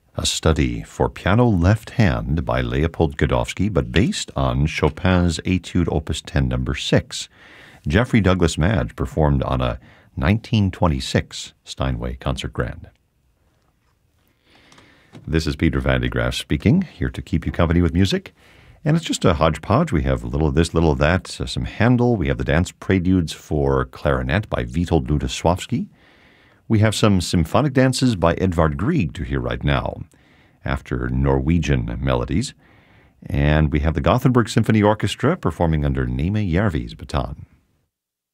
a study for piano left hand by Leopold Godofsky, but based on Chopin's Etude Opus 10 No. 6. Jeffrey Douglas Madge performed on a 1926 Steinway Concert Grand. This is Peter Van de Graaff speaking, here to keep you company with music. And it's just a hodgepodge. We have a little of this, little of that, some Handel. We have the Dance Preludes for Clarinet by Witold Lutoslawski. We have some symphonic dances by Edvard Grieg to hear right now, after Norwegian melodies. And we have the Gothenburg Symphony Orchestra performing under Neeme Järvi's baton.